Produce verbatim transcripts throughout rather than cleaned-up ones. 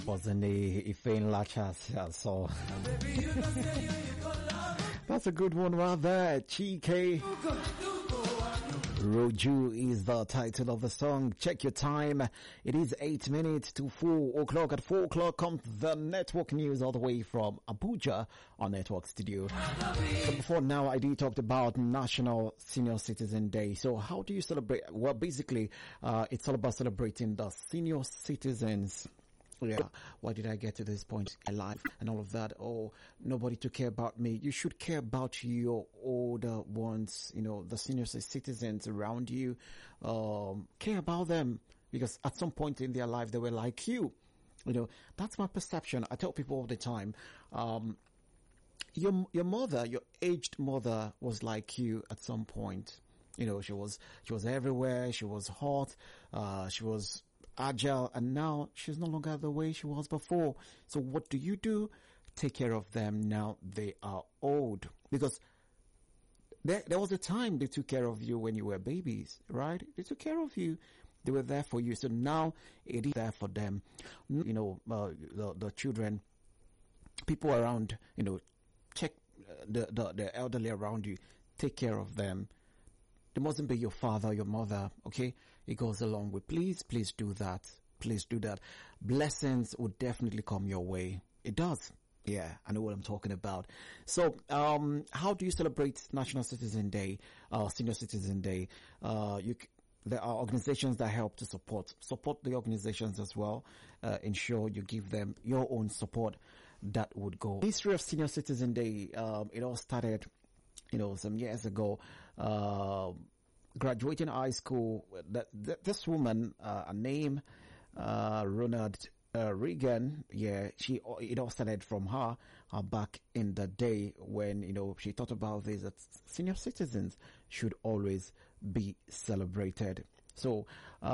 Bozani Ifein Lachas. So that's a good one right there. Chike Roju is the title of the song. Check your time. It is eight minutes to four o'clock. At four o'clock comes the network news all the way from Abuja on Network Studio. So before now, I did talked about National Senior Citizen Day. So how do you celebrate? Well, basically, uh, it's all about celebrating the senior citizens. Yeah, why did I get to this point in life and all of that? Oh, nobody to care about me. You should care about your older ones, you know, the senior citizens around you. Um, care about them because at some point in their life, they were like you. You know, that's my perception. I tell people all the time, um, your, your mother, your aged mother was like you at some point. You know, she was, she was everywhere. She was hot. Uh, she was agile, and now she's no longer the way she was before. So what do you do? Take care of them now they are old, because there, there was a time they took care of you when you were babies, right? They took care of you. They were there for you. So now it is there for them. You know, uh, the, the children, people around, you know, check the, the, the elderly around you. Take care of them. They mustn't be your father, your mother, okay? It goes along with, please, please do that. Please do that. Blessings will definitely come your way. It does. Yeah, I know what I'm talking about. So, um, how do you celebrate National Citizen Day, uh, Senior Citizen Day? Uh, you, there are organizations that help to support. Support the organizations as well. Uh, ensure you give them your own support that would go. History of Senior Citizen Day, um, it all started, you know, some years ago. Uh, graduating high school, that, that this woman, uh, a name, uh, Ronald uh, Reagan, yeah, she, it all started from her, uh, back in the day when, you know, she thought about this, that senior citizens should always be celebrated. So,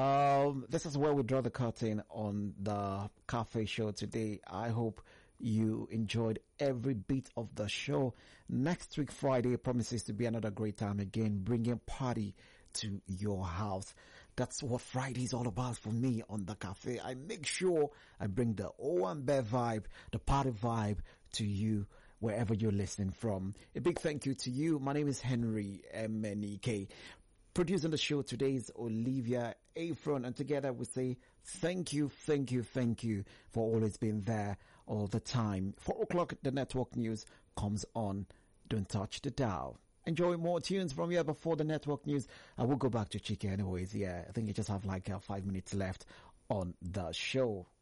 um, this is where we draw the curtain on the cafe show today. I hope you enjoyed every bit of the show. Next week, Friday, promises to be another great time again, bringing party to your house. That's what Friday is all about for me on the cafe. I make sure I bring the Owambe vibe, the party vibe to you wherever you're listening from. A big thank you to you. My name is Henry M N E K. Producing the show today is Olivia Afron, and together we say thank you, thank you, thank you for always being there all the time. Four o'clock, the network news comes on. Don't touch the dial. Enjoy more tunes from here before the network news. I will go back to Chike anyways. Yeah, I think you just have like uh, five minutes left on the show.